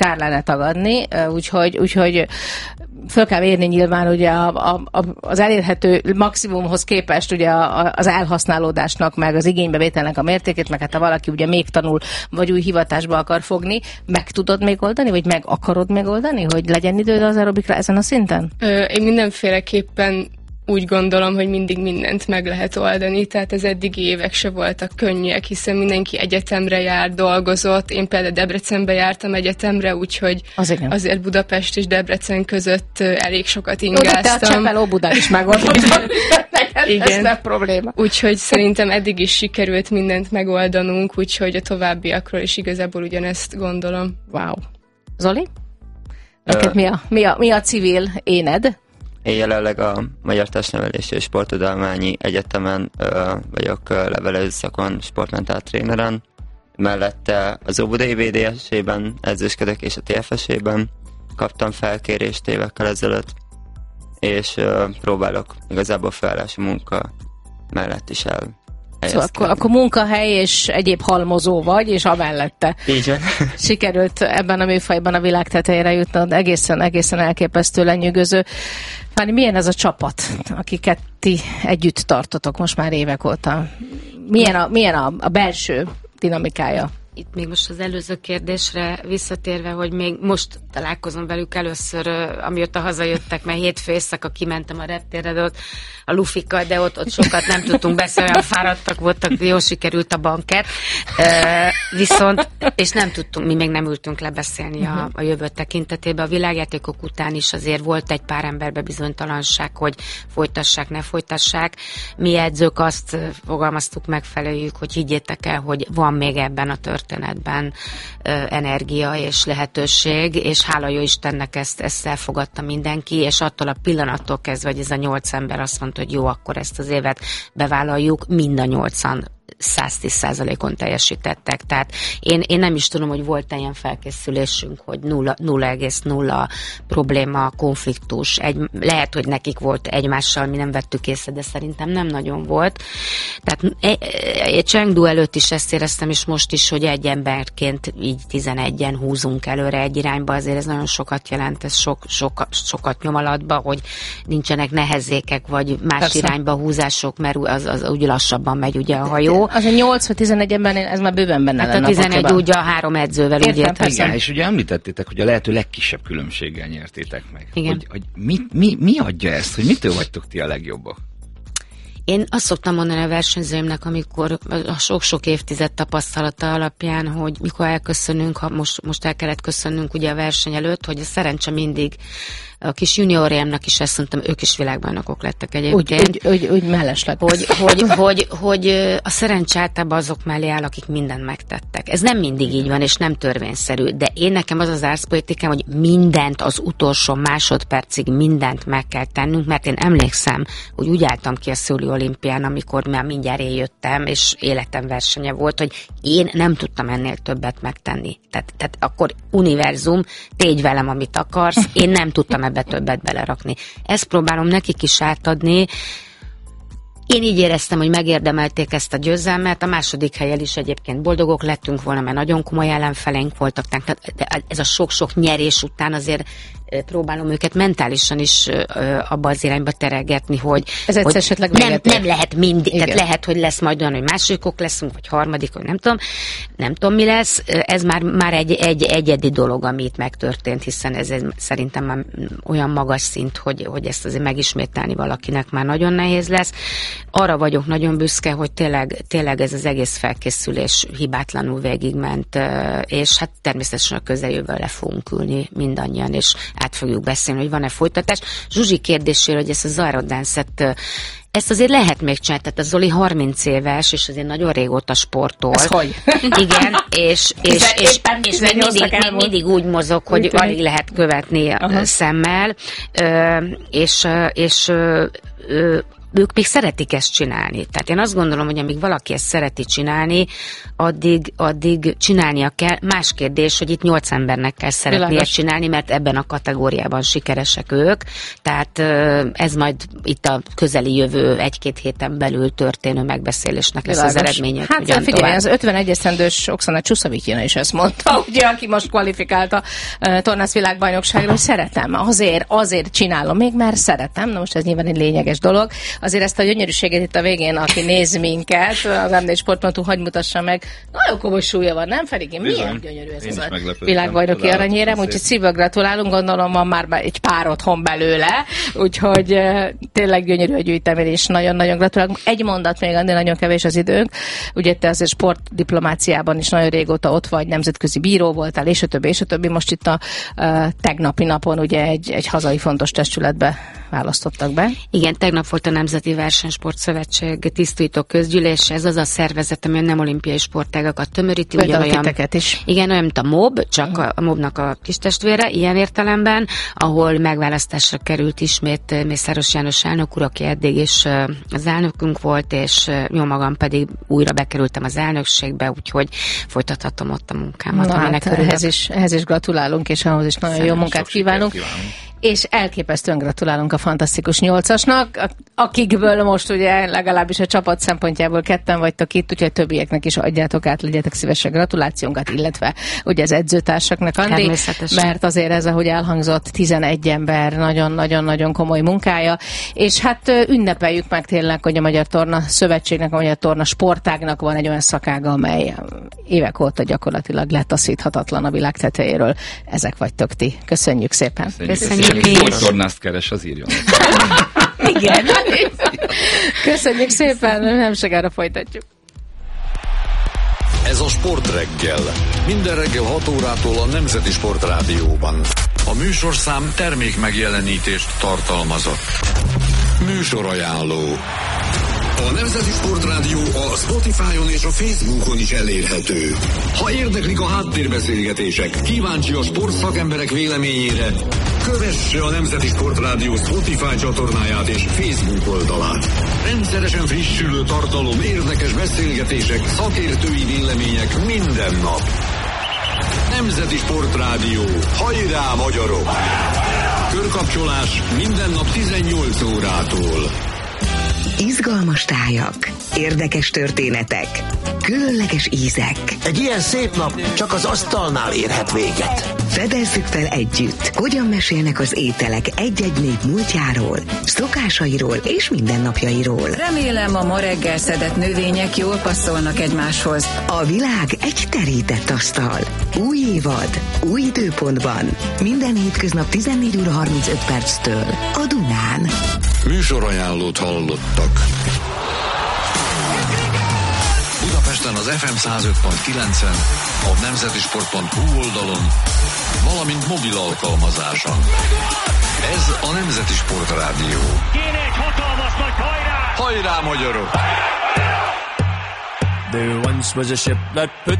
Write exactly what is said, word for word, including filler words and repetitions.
kár lenne tagadni, úgyhogy, úgyhogy föl kell érni nyilván ugye a, a, az elérhető maximumhoz képest ugye az elhasználódásnak, meg az igénybevételnek a mértékét, meg hát ha valaki ugye még tanul, vagy új hivatásba akar fogni, meg tudod még oldani, vagy meg akarod még oldani, hogy legyen időd az aerobikra ezen a szinten? Ö, én mindenféleképpen úgy gondolom, hogy mindig mindent meg lehet oldani, tehát az eddigi évek se voltak könnyűek, hiszen mindenki egyetemre jár, dolgozott. Én például Debrecenbe jártam egyetemre, úgyhogy az azért Budapest és Debrecen között elég sokat ingáztam. Jó, de te a Csepel-Óbudán is megoldod. Neked ez nem probléma. Úgyhogy szerintem eddig is sikerült mindent megoldanunk, úgyhogy a továbbiakról is igazából ugyanezt gondolom. Wow. Zoli? Neked mi a, mi a, mi a civil éned? Én jelenleg a Magyar Testnevelési és Sporttudományi Egyetemen ö, vagyok ö, levelező szakon, sportmentál tréneren. Mellette az Óbudai vé dé es-ében edzősködök, és a té ef es-ében kaptam felkérést évekkel ezelőtt, és ö, próbálok igazából felállási munka mellett is el. Szóval akkor, akkor munkahely és egyéb halmozó vagy, és amellette. Így van. Sikerült ebben a műfajban a világ tetejére jutnod, egészen, egészen elképesztő, lenyűgöző. Fáni, milyen ez a csapat, akiket ti együtt tartotok most már évek óta? Milyen a, milyen a, a belső dinamikája? Itt még most az előző kérdésre visszatérve, hogy még most találkozom velük először, amióta hazajöttek, mert hétfő éjszaka kimentem a reptérre, de ott a lufikkal, de ott, ott sokat nem tudtunk beszélni, olyan fáradtak voltak, jó sikerült a banket. Viszont, és nem tudtunk, mi még nem ültünk lebeszélni a, a jövő tekintetében. A világjátékok után is azért volt egy pár emberbe bizonytalanság, hogy folytassák, ne folytassák. Mi edzők azt fogalmaztuk meg feléjük, hogy higgyétek el, hogy van még ebben a történetben energia és lehetőség, és hála jó Istennek ezt, ezt elfogadta mindenki, és attól a pillanattól kezdve, hogy ez a nyolc ember azt mondta, hogy jó, akkor ezt az évet bevállaljuk, mind a nyolcan száz tíz százalékon teljesítettek. Tehát én, én nem is tudom, hogy volt ilyen felkészülésünk, hogy nulla egész nulla probléma, konfliktus. Egy, lehet, hogy nekik volt egymással, mi nem vettük észre, de szerintem nem nagyon volt. Tehát egy Chengdu előtt is ezt éreztem, és most is, hogy egy emberként így tizenegyen húzunk előre egy irányba, azért ez nagyon sokat jelent, ez sok, sok, sokat nyom alatba, hogy nincsenek nehezékek, vagy más Persze. irányba húzások, mert az, az úgy lassabban megy ugye a hajó. Az a nyolc vagy tizenegy ember, ez már bőven benne hát lenne. A tizenegy úgy a három edzővel Értem, úgy értem. Igen, és ugye említettétek, hogy a lehető legkisebb különbséggel nyertétek meg. Igen. Hogy, hogy mi, mi, mi adja ezt, hogy mitől vagytok ti a legjobbak? Én azt szoktam mondani a versenyzőimnek, amikor a sok-sok évtized tapasztalata alapján, hogy mikor elköszönünk, ha most, most el kellett köszönnünk ugye a verseny előtt, hogy a szerencse mindig, a kis juniorjámnak is ezt mondtam, ők is világbajnokok lettek egyébként. Úgy, úgy, úgy, úgy mellesleg. Hogy, hogy, hogy, hogy a szerencse általában azok mellé áll, akik mindent megtettek. Ez nem mindig így van, és nem törvényszerű, de én nekem az az árszpolitikám, hogy mindent az utolsó másodpercig mindent meg kell tennünk, mert én emlékszem, hogy úgy álltam ki a Szöuli olimpián, amikor már mindjárt eljöttem, és életem versenye volt, hogy én nem tudtam ennél többet megtenni. Tehát, tehát akkor univerzum, tégy velem, amit akarsz, én nem tudtam ebbe többet belerakni. Ezt próbálom nekik is átadni. Én így éreztem, hogy megérdemelték ezt a győzelmet, a második helyen is egyébként boldogok lettünk volna, mert nagyon komoly ellenfeleink voltak, tehát ez a sok-sok nyerés után azért próbálom őket mentálisan is abba az irányba teregetni, hogy, ez hogy esetleg nem, nem lehet mindig, igen. Tehát lehet, hogy lesz majd olyan, hogy másodikok leszünk, vagy harmadik, vagy nem tudom, nem tudom mi lesz, ez már, már egy, egy egyedi dolog, ami itt megtörtént, hiszen ez, ez szerintem már olyan magas szint, hogy, hogy ezt azért megismételni valakinek már nagyon nehéz lesz. Arra vagyok nagyon büszke, hogy tényleg, tényleg ez az egész felkészülés hibátlanul végigment, és hát természetesen a közeljövőben le fogunk ülni mindannyian, és át fogjuk beszélni, hogy van-e folytatás. Zsuzsi kérdésére, hogy ezt a Zajrodánszet, ezt azért lehet még csinálni, tehát a Zoli harminc éves, és azért nagyon régóta sportol. Ez hogy? Igen, és, és, és, és még mindig, még mindig úgy mozog, hogy alig lehet követni Aha. szemmel, és, és ők még szeretik ezt csinálni. Tehát én azt gondolom, hogy amíg valaki ezt szereti csinálni, addig, addig csinálnia kell. Más kérdés, hogy itt nyolc embernek kell szeretnie csinálni, mert ebben a kategóriában sikeresek ők. Tehát ez majd itt a közeli jövő egy-két héten belül történő megbeszélésnek lesz az eredménye. Hát figyelj, tovább. Az ötvenegy esztendős Oksana Csuszavitjina is ezt mondta, ugye, aki most kvalifikált a uh, tornász világbajnokságra, hogy szeretem, azért, azért csinálom még, mert szeretem. Na most ez nyilván egy lényeges dolog. Azért ezt a gyönyörűséget itt a végén, aki néz minket, az em négy sport pont hu, hadd mutassa meg. Nagyon komoly súlya van, nem Feriki? Milyen gyönyörű ez az a világbajnoki aranyérem, úgyhogy szívből gratulálunk, gondolom van már egy pár otthon belőle, úgyhogy uh, tényleg gyönyörű a gyűjtemény, nagyon-nagyon gratulálunk. Egy mondat még, annyi nagyon kevés az időnk. Ugye te azért sportdiplomáciában is nagyon régóta ott vagy, nemzetközi bíró voltál, és a többi, és a többi. Most itt a uh, tegnapi napon ugye egy, egy hazai fontos testületbe választottak be. Igen, tegnap volt a Nemzeti Versenysport Szövetség tisztújtó közgyűlés, ez az a szervezet, ami a nem olimpiai sportágakat tömöríti. Ugye olyan, is. Igen, olyan, mint a MOB, csak uh-huh. a MOB-nak a kis testvére, ilyen értelemben, ahol megválasztásra került ismét Mészáros János elnök úr, aki eddig is az elnökünk volt, és jó magam pedig újra bekerültem az elnökségbe, úgyhogy folytathatom ott a munkámat. Na, hát ehhez, is, ehhez is gratulálunk, és ahhoz is nagyon Szerintem jó munkát kívánunk. kívánunk. És elképesztően gratulálunk a fantasztikus nyolcasnak, akikből most ugye legalábbis a csapat szempontjából ketten vagytok itt, úgyhogy többieknek is adjátok át, legyetek szívesen gratulációnkat, illetve ugye az edzőtársaknak, Andi, mert azért ez, ahogy elhangzott, tizenegy ember, nagyon-nagyon-nagyon komoly munkája, és hát ünnepeljük meg tényleg, hogy a Magyar Torna Szövetségnek, a Magyar Torna Sportágnak van egy olyan szakága, amely évek óta gyakorlatilag letaszíthatatlan a világ tetejéről. Ezek vagytok ti. Köszönjük szépen. Köszönjük. Köszönjük. Tornázt keres, az írjon. Igen. Köszönjük szépen, nem sokára folytatjuk. Ez a Sportreggel. Minden reggel hat órától a Nemzeti Sportrádióban. A műsorszám termék megjelenítést tartalmazott. Műsorajánló. A Nemzeti Sportrádió a Spotify-on és a Facebookon is elérhető. Ha érdeklik a háttérbeszélgetések, kíváncsi a sportszakemberek véleményére, kövesse a Nemzeti Sportrádió Spotify csatornáját és Facebook oldalát. Rendszeresen frissülő tartalom, érdekes beszélgetések, szakértői vélemények minden nap. Nemzeti Sportrádió. Hajrá, magyarok! Körkapcsolás minden nap tizennyolc órától. Izgalmas tájak, érdekes történetek, különleges ízek. Egy ilyen szép nap csak az asztalnál érhet véget. Fedezzük fel együtt, hogyan mesélnek az ételek egy-egy nép múltjáról, szokásairól és mindennapjairól. Remélem, a ma reggel szedett növények jól passzolnak egymáshoz. A világ egy terített asztal. Új évad, új időpontban. Minden hétköznap tizennégy óra harmincöt perctől a Dunán. Műsorajánlót hallottak. Budapesten az ef em száz öt pont kilencen, a nemzetisport pont hu oldalon, valamint mobil alkalmazáson. Ez a Nemzeti Sportrádió. Kéne egy hatalmas nagy hajrá! Hajrá, magyarok! There once was a ship that put